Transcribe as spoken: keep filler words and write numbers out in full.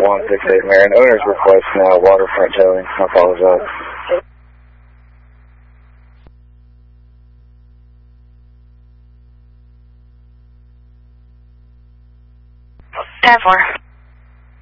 one six eight Marion. Owner's request now, waterfront towing. I apologize. ten four.